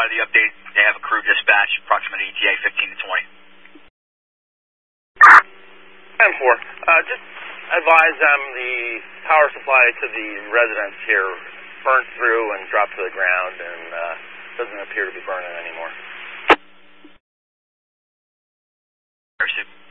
provide the update. They have a crew dispatch, approximately ETA 15 to 20. 10-4. Just advise them the power supply to the residents here burnt through and dropped to the ground and doesn't appear to be burning anymore. Pursuit.